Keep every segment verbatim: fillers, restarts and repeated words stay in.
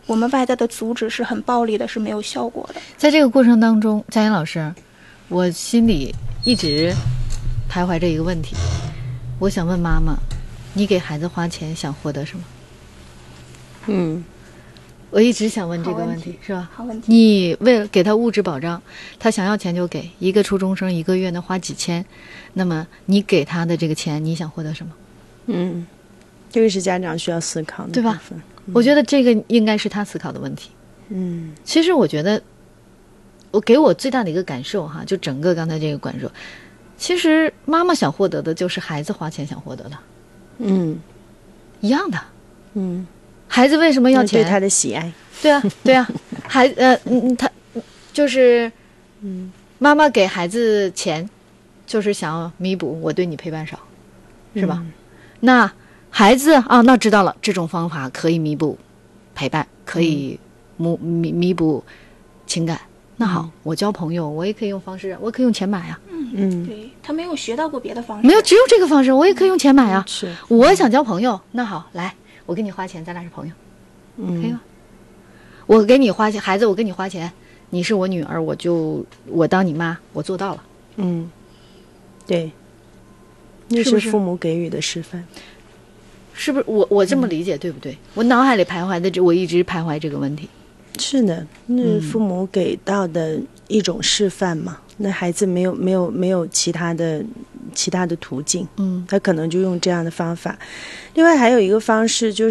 我们外在的阻止是很暴力的，是没有效果的。 在这个过程当中，佳音老师，我心里一直徘徊着一个问题，我想问妈妈，你给孩子花钱想获得什么？ 嗯， 我一直想问这个问题，是吧？ 好问题。 你为了给他物质保障，他想要钱就给，一个初中生一个月能花几千，那么你给他的这个钱，你想获得什么？ 嗯，这个是家长需要思考的， 对吧？嗯、我觉得这个应该是他思考的问题。 嗯， 其实我觉得，我给我最大的一个感受哈，就整个刚才这个感受，其实妈妈想获得的就是孩子花钱想获得的， 嗯， 一样的， 嗯。 孩子为什么要钱？ 对他的喜爱。 对啊，对啊，孩呃嗯，他就是嗯，妈妈给孩子钱，就是想要弥补我对你陪伴少，是吧？嗯、那孩子啊，那知道了，这种方法可以弥补陪伴，可以弥弥弥补情感。那好，嗯、我交朋友，我也可以用方式，我可以用钱买啊。 嗯嗯，对他没有学到过别的方式， 没有，只有这个方式，我也可以用钱买啊。 嗯、是， 我想交朋友，那好，来。我给你花钱，咱俩是朋友， 嗯， 可以吗？我给你花钱，孩子，我给你花钱，你是我女儿，我就我当你妈，我做到了。 嗯，对，那是父母给予的示范， 是不是？我我这么理解、嗯、对不对？我脑海里徘徊的这，我一直徘徊这个问题。 是的，那是父母给到的一种示范嘛。嗯、那孩子没有没有没有其他的其他的途径， 嗯， 他可能就用这样的方法。另外还有一个方式就是，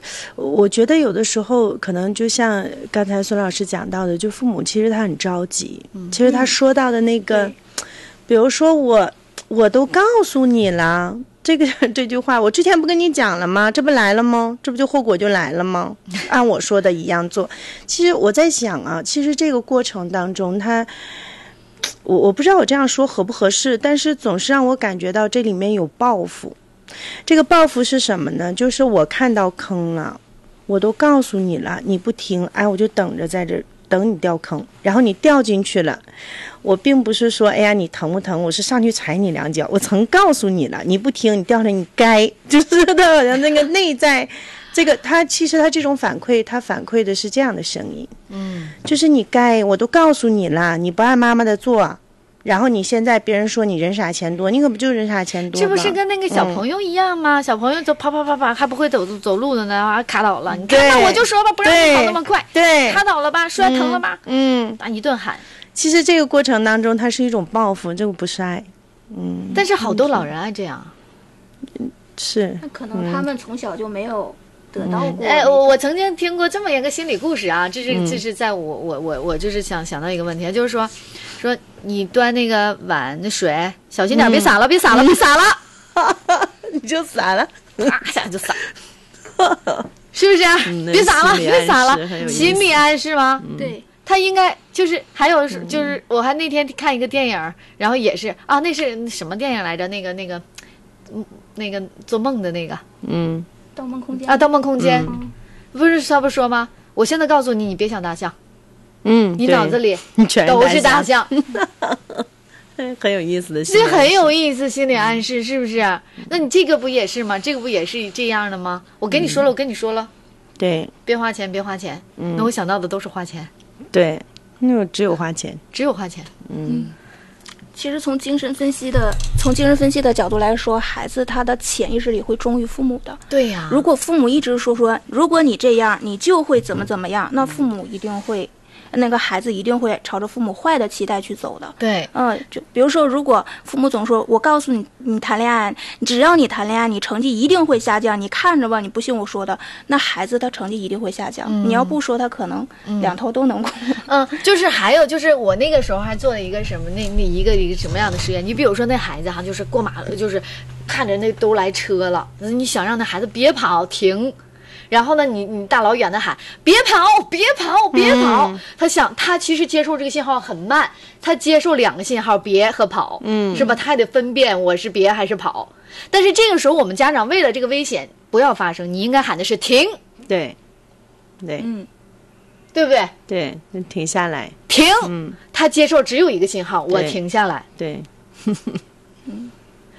我觉得有的时候可能就像刚才孙老师讲到的，就父母其实他很着急，嗯、其实他说到的那个，嗯、比如说我我都告诉你了。这个这句话，我之前不跟你讲了吗？这不来了吗？这不就后果就来了吗？按我说的一样做。其实我在想啊，其实这个过程当中，他，我我不知道我这样说合不合适，但是总是让我感觉到这里面有报复。这个报复是什么呢？就是我看到坑了，我都告诉你了，你不听，哎，我就等着在这等你掉坑，然后你掉进去了。我并不是说，哎呀，你疼不疼？我是上去踩你两脚。我曾告诉你了，你不听，你掉下来，你该，就是他好像那个内在，这个他其实他这种反馈，他反馈的是这样的声音， 嗯， 就是你该，我都告诉你了，你不按妈妈的做，然后你现在别人说你人傻钱多，你可不就人傻钱多吗？ 这不是跟那个小朋友一样吗？嗯、小朋友走跑跑跑跑还不会走走路的呢，啊卡倒了，你看那我就说吧，不让你跑那么快， 对， 卡倒了吧，摔疼了吧， 嗯， 啊一顿喊。 其实这个过程当中，它是一种报复，这个不是爱，嗯。 但是好多老人爱这样， 嗯、是。 那可能他们从小就没有得到过。 嗯、哎，我我曾经听过这么一个心理故事啊，这是这是在我我我我就是想想到一个问题，就是说说你端那个碗那水小心点，别洒了，别洒了，别洒了， 你就洒了， 啪一下就洒，是不是？ 嗯、 别洒了，别洒了，心理暗示吗？ 嗯、对。 他应该就是还有就是我还那天看一个电影，然后也是啊，那是什么电影来着？那个那个，那个做梦的那个， 嗯， 盗梦空间啊，盗梦空间，嗯、不是他不说吗？我现在告诉你，你别想大象， 嗯， 你脑子里都是大象， 很有意思的， 这很有意思，心理暗示是不是？那你这个不也是吗？这个不也是这样的吗？我跟你说了，我跟你说了， 对， 别花钱，别花钱，嗯，那我想到的都是花钱。 对，那只有花钱， 只有花钱。 嗯， 其实从精神分析的从精神分析的角度来说，孩子他的潜意识里会忠于父母的。 对呀、啊， 如果父母一直说说，如果你这样，你就会怎么怎么样，那父母一定会。那个孩子一定会朝着父母坏的期待去走的。 对， 嗯，就比如说，如果父母总说，我告诉你，你谈恋爱，只要你谈恋爱，你成绩一定会下降，你看着吧，你不信我说的，那孩子他成绩一定会下降。嗯、你要不说，他可能两头都能过。 嗯，就是还有就是我那个时候还做了一个什么，那那一个一个什么样的实验？你比如说那孩子哈，就是过马路，就是看着那都来车了，你想让那孩子别跑，停。然后呢，你你大老远的喊别跑别跑别跑，嗯、他想他其实接受这个信号很慢，他接受两个信号别和跑， 嗯， 是吧？他还得分辨我是别还是跑。但是这个时候我们家长为了这个危险不要发生，你应该喊的是停， 对，对， 嗯， 对不对？ 对，停下来， 停， 嗯， 他接受只有一个信号，我停下来， 对。 嗯，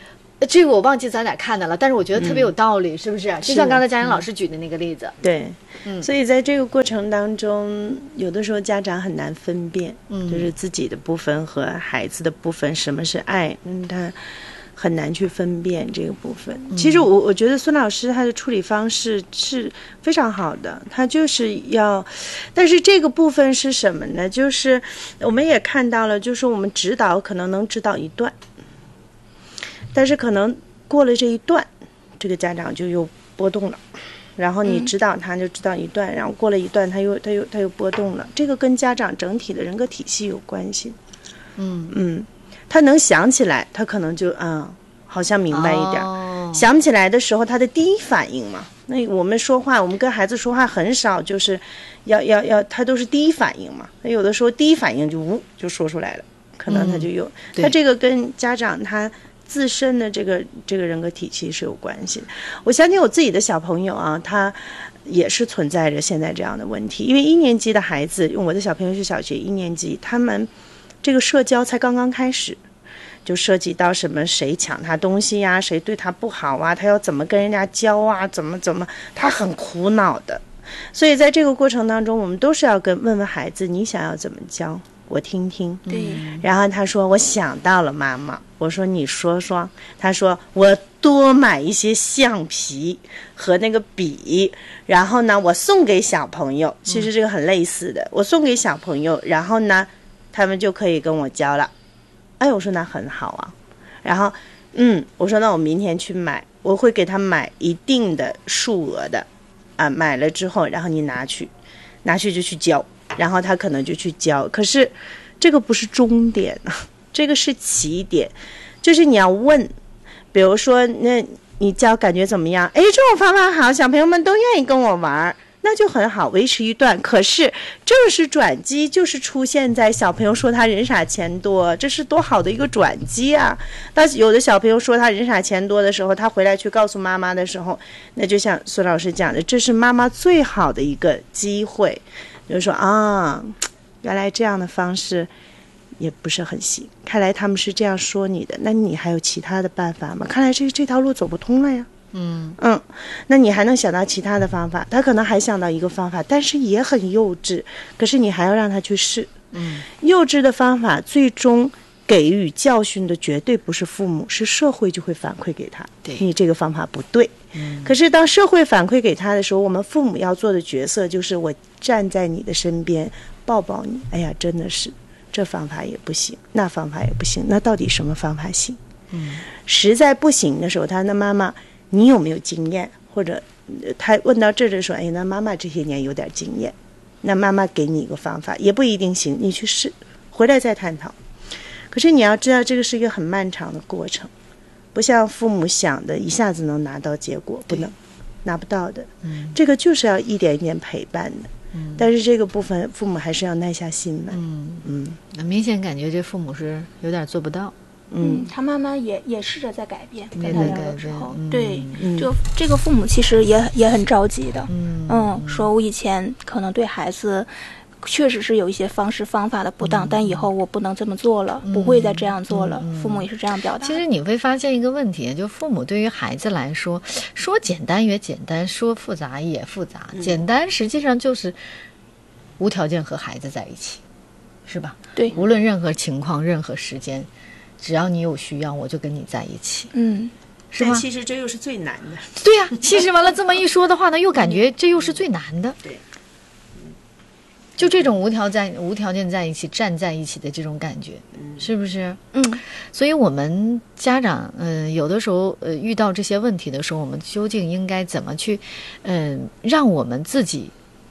这个我忘记在哪看的了，但是我觉得特别有道理，嗯、是不是？就像刚才佳莹老师举的那个例子。 对， 嗯， 所以在这个过程当中，有的时候家长很难分辨，嗯，就是自己的部分和孩子的部分，什么是爱，嗯，他很难去分辨这个部分。嗯、其实我我觉得孙老师他的处理方式是非常好的，他就是要，但是这个部分是什么呢？就是我们也看到了，就是我们指导可能能指导一段。但是可能过了这一段，这个家长就又波动了，然后你指导他就指导一段，嗯、然后过了一段他又他又他又波动了，这个跟家长整体的人格体系有关系。 嗯嗯，他能想起来，他可能就嗯好像明白一点， 哦、 想不起来的时候他的第一反应嘛，那我们说话，我们跟孩子说话很少就是要要要他都是第一反应嘛，他有的时候第一反应就呜就说出来了，可能他就有、嗯、他这个跟家长他自身的这个这个人格体系是有关系的。我相信我自己的小朋友啊，他也是存在着现在这样的问题，因为一年级的孩子，我的小朋友是小学一年级，他们这个社交才刚刚开始，就涉及到什么谁抢他东西呀、啊，谁对他不好啊，他要怎么跟人家交啊，怎么怎么，他很苦恼的。所以在这个过程当中，我们都是要跟问问孩子，你想要怎么教？我听听。 对。 然后他说我想到了妈妈，我说你说说。他说我多买一些橡皮和那个笔，然后呢我送给小朋友，其实这个很类似的，我送给小朋友，然后呢他们就可以跟我教了。哎，我说那很好啊。然后嗯，我说那我明天去买，我会给他买一定的数额的啊，买了之后然后你拿去拿去就去教，然后他可能就去教。可是这个不是终点，这个是起点，就是你要问，比如说那你教感觉怎么样？哎，这种方法好，小朋友们都愿意跟我玩，那就很好，维持一段。可是正是转机就是出现在小朋友说他人傻钱多，这是多好的一个转机啊。当有的小朋友说他人傻钱多的时候，他回来去告诉妈妈的时候，那就像孙老师讲的，这是妈妈最好的一个机会，就是说啊，原来这样的方式也不是很行，看来他们是这样说你的，那你还有其他的办法吗？看来这这条路走不通了呀。 嗯嗯，那你还能想到其他的方法？他可能还想到一个方法，但是也很幼稚，可是你还要让他去试。 嗯， 幼稚的方法最终给予教训的绝对不是父母，是社会就会反馈给他， 对， 你这个方法不对。 嗯， 可是当社会反馈给他的时候，我们父母要做的角色就是我站在你的身边抱抱你。哎呀，真的是这方法也不行，那方法也不行，那到底什么方法行？ 嗯， 实在不行的时候，他那妈妈你有没有经验？或者他问到这儿的时候，哎，那妈妈这些年有点经验，那妈妈给你一个方法，也不一定行，你去试，回来再探讨。可是你要知道，这个是一个很漫长的过程，不像父母想的一下子能拿到结果，不能，拿不到的。 嗯， 这个就是要一点一点陪伴的。 嗯， 但是这个部分父母还是要耐下心来。 嗯嗯， 明显感觉这父母是有点做不到。 嗯，他慢慢也也试着在改变，跟他聊的时候， 嗯、 对， 嗯、 就这个父母其实也也很着急的， 嗯嗯，说我以前可能对孩子确实是有一些方式方法的不当，嗯、但以后我不能这么做了，嗯、不会再这样做了。 嗯、 父母也是这样表达。 其实你会发现一个问题，就父母对于孩子来说，说简单也简单，说复杂也复杂。嗯、简单实际上就是无条件和孩子在一起，是吧？ 对， 无论任何情况、任何时间。只要你有需要，我就跟你在一起， 嗯， 是吧？ 其实这又是最难的。 对呀、啊，其实完了这么一说的话呢，又感觉这又是最难的。 对， 就这种无条件、无条件在一起、站在一起的这种感觉，嗯、是不是？ 嗯， 所以我们家长，嗯、呃，有的时候，呃，遇到这些问题的时候，我们究竟应该怎么去，嗯、呃，让我们自己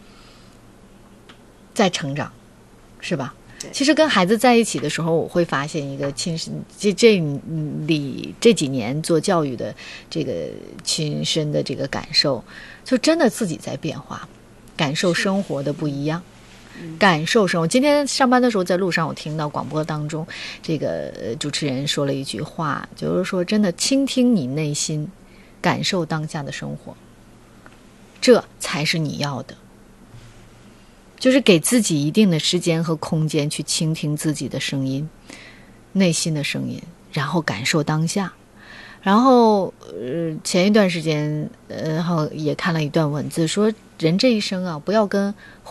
在成长，是吧？其实跟孩子在一起的时候，我会发现一个亲身这这里这几年做教育的这个亲身的这个感受，就真的自己在变化，感受生活的不一样，感受生活。今天上班的时候，在路上我听到广播当中，这个主持人说了一句话，就是说真的倾听你内心，感受当下的生活，这才是你要的。就是给自己一定的时间和空间去倾听自己的声音，内心的声音，然后感受当下， 然后呃，前一段时间，呃，然后也看了一段文字，说人这一生啊，不要跟